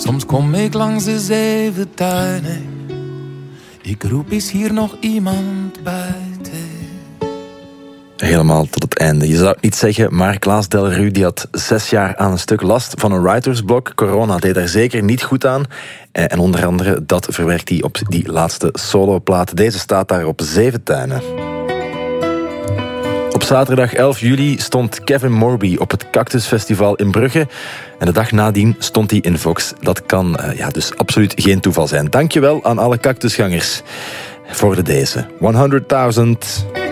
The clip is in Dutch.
Soms kom ik langs de 7 tuinen. Ik roep, is hier nog iemand buiten? Helemaal tot het einde. Je zou het niet zeggen, maar Klaas Delru die had 6 jaar aan een stuk last van een writersblok. Corona deed daar zeker niet goed aan. En onder andere dat verwerkt hij op die laatste soloplaat. Deze staat daar op 7 tuinen. Op zaterdag 11 juli stond Kevin Morby op het Cactus Festival in Brugge. En de dag nadien stond hij in Vox. Dat kan dus absoluut geen toeval zijn. Dankjewel aan alle cactusgangers voor deze 100.000.